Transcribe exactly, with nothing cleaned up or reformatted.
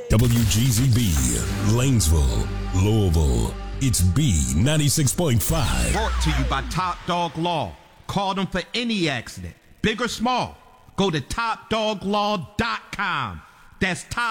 W G Z B, Lanesville, Louisville. It's B ninety-six point five. Brought to you by Top Dog Law. Call them for any accident, big or small. Go to top dog law dot com. That's top